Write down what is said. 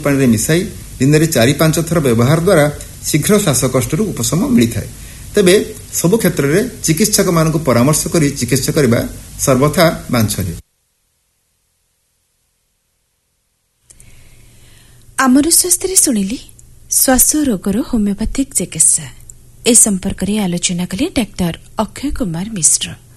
ପାଣିରେ ମିଶାଇ ଦିନରେ 4-5 ଥର ବ୍ୟବହାର ଦ୍ୱାରା ଶୀଘ୍ର ଶ୍ୱାସକଷ୍ଟରୁ ଉପଶମ ମିଳିଥାଏ। ତେବେ ସବୁ କ୍ଷେତ୍ରରେ ଚିକିତ୍ସକମାନଙ୍କୁ ପରାମର୍ଶ କରି ଚିକିତ୍ସା କରିବା ସର୍ବଥା ବାଞ୍ଛନୀୟ। ଆମର ସ୍ୱାସ୍ଥ୍ୟରେ ଶୁଣିଲି ଶ୍ୱାସ ରୋଗର ହୋମିଓପାଥିକ୍ ଚିକିତ୍ସା। ଏ ସମ୍ପର୍କରେ ଆଲୋଚନା କଲେ ଡାକ୍ତର ଅକ୍ଷୟ କୁମାର ମିଶ୍ର।